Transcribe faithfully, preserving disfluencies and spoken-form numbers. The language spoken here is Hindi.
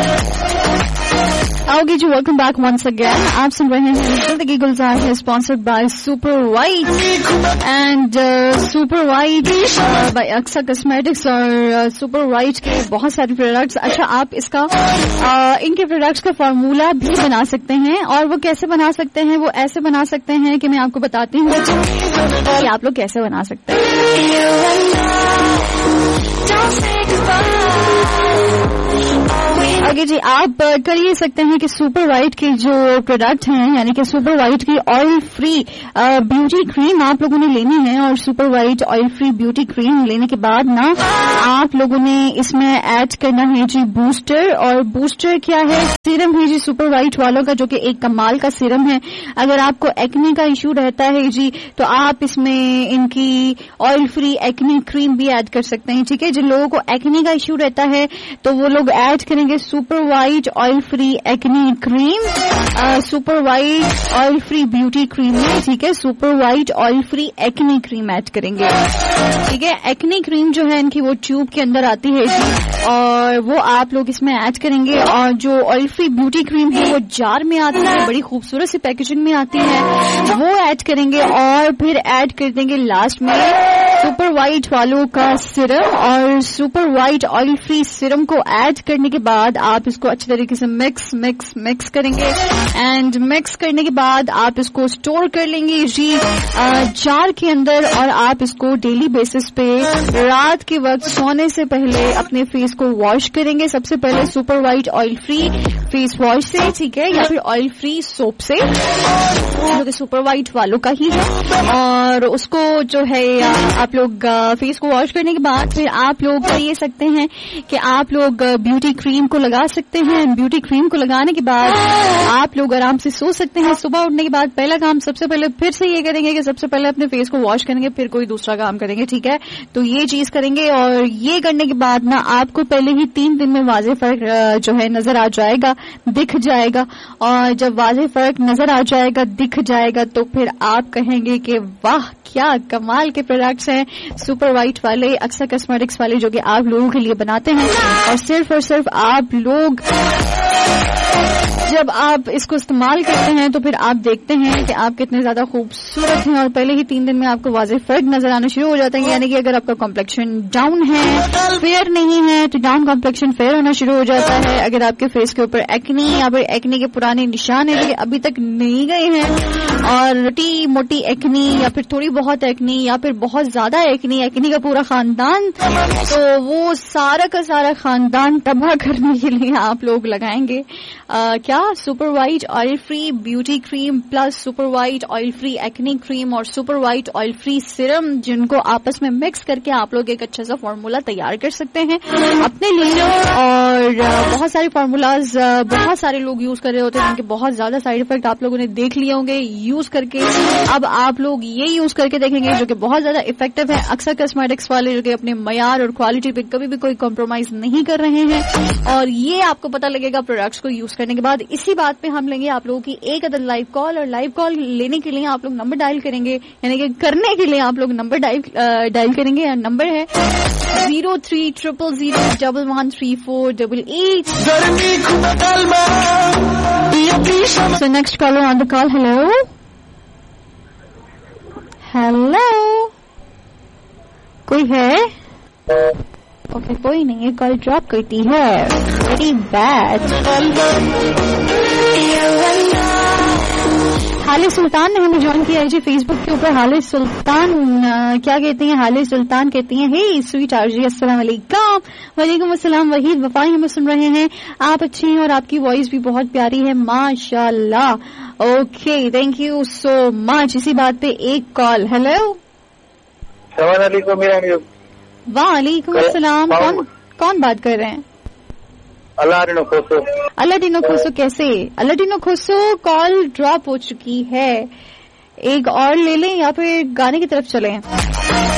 ओके जी, वेलकम बैक वंस अगेन। आप सुन रहे हैं जिंदगी गुलजार है, sponsored by super white and super white bye Aqsa cosmetics और सुपर वाइट के बहुत सारे प्रोडक्ट्स। अच्छा, आप इसका uh, इनके प्रोडक्ट्स का फार्मूला भी बना सकते हैं, और वो कैसे बना सकते हैं? वो ऐसे बना सकते हैं कि मैं आपको बताती हूँ कि आप लोग कैसे बना सकते हैं। आगे जी, आप कर ये सकते हैं कि सुपर वाइट के जो प्रोडक्ट हैं, यानी कि सुपर वाइट की ऑयल फ्री ब्यूटी क्रीम आप लोगों ने लेनी है, और super white oil free beauty cream लेने के बाद ना आप लोगों ने इसमें ऐड करना है जी बूस्टर। और बूस्टर क्या है? सीरम है जी सुपर वाइट वालों का, जो कि एक कमाल का सीरम है। अगर आपको एक्ने का इशू रहता है जी, तो आप इसमें इनकी ऑयल फ्री एक्ने क्रीम भी ऐड कर सकते हैं। ठीक है, जिन लोगों को एक्ने का इशू रहता है तो वो लोग ऐड करेंगे super white oil free acne cream, super white oil free beauty cream है। ठीक है, super white oil free acne cream add करेंगे। ठीक है, एक्ने क्रीम जो है इनकी वो ट्यूब के अंदर आती है जी, और वो आप लोग इसमें ऐड करेंगे। और जो ऑयल फ्री ब्यूटी क्रीम है वो जार में आती है, बड़ी खूबसूरत सी पैकेजिंग में आती है, वो ऐड करेंगे। और फिर ऐड कर देंगे लास्ट में सुपर वाइट वालों का सिरम, और super white oil free Siram को ऐड करने के बाद आप इसको अच्छी तरीके से मिक्स मिक्स मिक्स करेंगे। एंड मिक्स करने के बाद आप इसको स्टोर कर लेंगे जी जार के अंदर, और आप इसको डेली बेसिस पे रात के वक्त सोने से पहले अपने फेस को वॉश करेंगे। सबसे पहले super white oil free face wash से, ठीक है, या फिर ऑयल फ्री सोप से, जो कि सुपर वाइट वालों का ही है। और उसको जो है आप लोग फेस को वॉश करने के बाद फिर आप लोग कर ये सकते हैं कि आप लोग ब्यूटी क्रीम को लगा सकते हैं। ब्यूटी क्रीम को लगाने के बाद आप लोग आराम से सो सकते हैं। सुबह उठने के बाद पहला काम सबसे पहले फिर से ये करेंगे कि सबसे पहले अपने फेस को वॉश करेंगे, फिर कोई दूसरा काम करेंगे। ठीक है, तो ये चीज करेंगे, और ये करने के बाद ना आपको पहले ही तीन दिन में वाज़ेह फर्क जो है नजर आ जाएगा, दिख जाएगा। और जब वाज़ेह फर्क नजर आ जाएगा, दिख जाएगा, तो फिर आप कहेंगे कि वाह क्या कमाल के प्रोडक्ट्स हैं सुपर वाइट वाले, अक्सा कॉस्मेटिक्स वाले, जो कि आप लोगों के लिए बनाते हैं। और सिर्फ और सिर्फ आप लोग जब आप इसको इस्तेमाल करते हैं तो फिर आप देखते हैं कि आप कितने ज्यादा खूबसूरत हैं, और पहले ही तीन दिन में आपको वाज़ेह फर्क नजर आना शुरू हो जाता है। यानी कि अगर आपका कॉम्प्लेक्शन डाउन है, फेयर नहीं है, तो डाउन कॉम्प्लेक्शन फेयर होना शुरू हो जाता है। अगर आपके फेस के ऊपर एक्नी या फिर एक्नी के पुराने निशान है जो अभी तक नहीं गए हैं, और मोटी मोटी एक्नी या फिर थोड़ी बहुत एक्नी या फिर बहुत ज्यादा एक्नी, एक्नी का पूरा खानदान, तो वो सारा का सारा खानदान तबाह करने के लिए आप लोग लगाएंगे आ, क्या super white oil free beauty cream plus super white oil free acne cream और super white oil free Siram, जिनको आपस में मिक्स करके आप लोग एक अच्छा सा फॉर्मूला तैयार कर सकते हैं अपने लिए। और बहुत सारे फॉर्मूलाज बहुत सारे लोग यूज कर रहे होते हैं, जिनके बहुत ज्यादा साइड इफेक्ट आप लोगों ने देख लिए होंगे यूज करके। अब आप लोग ये यूज करके देखेंगे जो कि बहुत ज्यादा इफेक्टिव है। अक्सा कॉस्मेटिक्स वाले जो कि अपने मयार और क्वालिटी पे कभी भी कोई कॉम्प्रोमाइज नहीं कर रहे हैं, और ये आपको पता लगेगा प्रोडक्ट्स को यूज करने के बाद। इसी बात पे हम लेंगे आप लोगों की एक अदद लाइव कॉल, और लाइव कॉल लेने के लिए आप लोग नंबर डायल करेंगे, यानी कि करने के लिए आप लोग नंबर डायल डायल करेंगे। नंबर है zero three triple zero double one three four double eight. So next collar on the call. Hello hello, कोई है? ओके okay, कोई नहीं है, कॉल ड्रॉप करती है। Very bad. हाले सुल्तान ने हमें ज्वाइन किया है जी फेसबुक के ऊपर। हाले सुल्तान आ, क्या कहती हैं? हाले सुल्तान कहती हैं, हे स्वीट आरजी, अस्सलाम वालेकुम। वालेकुम अस्सलाम वहीद वफाई, हमें सुन रहे हैं। आप अच्छी हैं और आपकी वॉइस भी बहुत प्यारी है माशाल्लाह। Okay, thank you so much. इसी बात पे एक कॉल। हेलो वालेकुम अस्सलाम। कौन कौन बात कर रहे हैं? अलादीनो खोसो। अलादीनो खोसो कैसे? अलादीनो खोसो कॉल ड्रॉप हो चुकी है। एक और ले लें या फिर गाने की तरफ चलें?